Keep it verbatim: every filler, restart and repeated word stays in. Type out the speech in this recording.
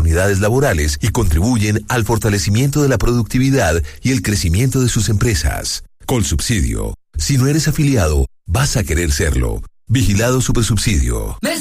oportunidades laborales y contribuyen al fortalecimiento de la productividad y el crecimiento de sus empresas. Colsubsidio. Si no eres afiliado, vas a querer serlo. Vigilado Supersubsidio.